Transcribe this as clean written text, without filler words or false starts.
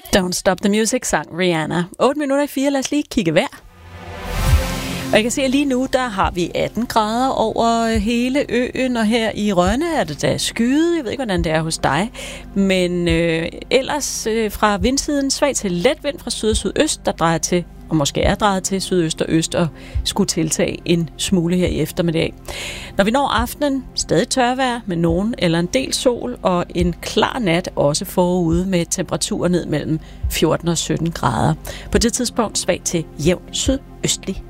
Don't Stop the Music sang Rihanna. 8:04, lad os lige kigge vejr. Og jeg kan se, at lige nu, der har vi 18 grader over hele øen, og her i Rønne er det da skyet. Jeg ved ikke, hvordan det er hos dig. Men ellers fra vindsiden svag til let vind fra syd og sydøst, der drejer til, og måske er drejet til sydøst og øst, og skulle tiltage en smule her i eftermiddag. Når vi når aftenen, stadig tørvejr med nogen eller en del sol, og en klar nat også forude med temperaturer ned mellem 14 og 17 grader. På det tidspunkt svag til jævn sydøstlig